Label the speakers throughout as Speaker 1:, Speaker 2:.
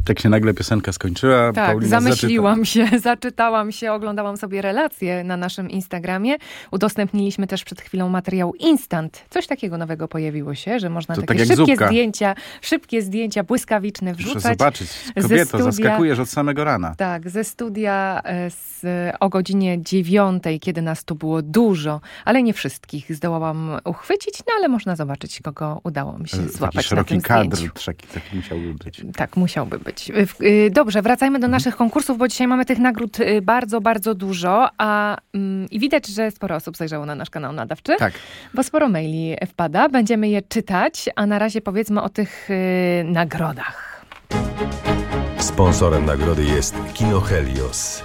Speaker 1: Tak się nagle piosenka skończyła.
Speaker 2: Tak,
Speaker 1: Paulina
Speaker 2: zamyśliłam się, zaczytałam się, oglądałam sobie relacje na naszym Instagramie. Udostępniliśmy też przed chwilą materiał Instant. Coś takiego nowego pojawiło się, że można
Speaker 1: To
Speaker 2: takie
Speaker 1: tak
Speaker 2: szybkie zdjęcia błyskawiczne
Speaker 1: Muszę
Speaker 2: wrzucać.
Speaker 1: zobaczyć. Kobieto, zaskakujesz od samego rana.
Speaker 2: Tak, ze studia o godzinie 9, kiedy nas tu było dużo, ale nie wszystkich zdołałam uchwycić, no ale można zobaczyć, kogo udało mi się złapać
Speaker 1: Taki szeroki
Speaker 2: na tym
Speaker 1: kadr,
Speaker 2: zdjęciu.
Speaker 1: taki musiałby być.
Speaker 2: Tak, musiałby być. Dobrze, wracajmy do naszych konkursów, bo dzisiaj mamy tych nagród bardzo, bardzo dużo, i widać, że sporo osób zajrzało na nasz kanał nadawczy,
Speaker 1: Tak.
Speaker 2: bo sporo maili wpada. Będziemy je czytać, a na razie powiedzmy o tych nagrodach.
Speaker 3: Sponsorem nagrody jest Kino Helios.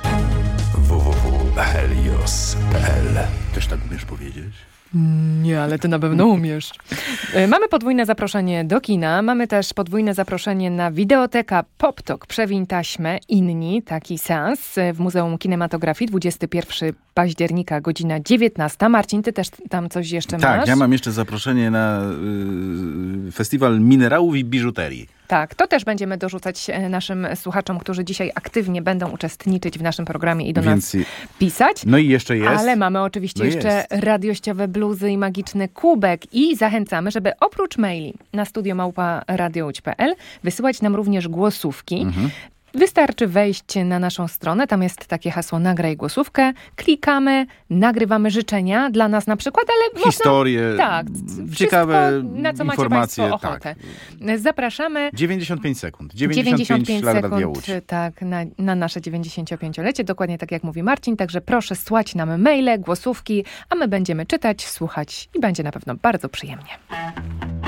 Speaker 3: www.helios.pl.
Speaker 1: Też tak umiesz powiedzieć?
Speaker 2: Nie, ale ty na pewno umiesz. Mamy podwójne zaproszenie do kina, mamy też podwójne zaproszenie na Wideoteka PopTok, Przewiń taśmę, inni, taki seans w Muzeum Kinematografii, 21 października, godzina 19. Marcin, ty też tam coś jeszcze masz?
Speaker 1: Tak, ja mam jeszcze zaproszenie na festiwal minerałów i biżuterii.
Speaker 2: Tak, to też będziemy dorzucać naszym słuchaczom, którzy dzisiaj aktywnie będą uczestniczyć w naszym programie i do nas pisać.
Speaker 1: No i jeszcze jest.
Speaker 2: Ale mamy oczywiście jeszcze radiościowe bluzy i magiczny kubek i zachęcamy, żeby oprócz maili na studio@radiołódź.pl wysyłać nam również głosówki. Wystarczy wejść na naszą stronę, tam jest takie hasło nagraj głosówkę, klikamy, nagrywamy życzenia dla nas na przykład, ale
Speaker 1: historie,
Speaker 2: tak,
Speaker 1: ciekawe
Speaker 2: na co
Speaker 1: informacje.
Speaker 2: macie Państwo ochotę. Tak. Zapraszamy.
Speaker 1: 95 sekund. 95 sekund,
Speaker 2: tak, na nasze 95-lecie, dokładnie tak jak mówi Marcin, także proszę słać nam maile, głosówki, a my będziemy czytać, słuchać i będzie na pewno bardzo przyjemnie.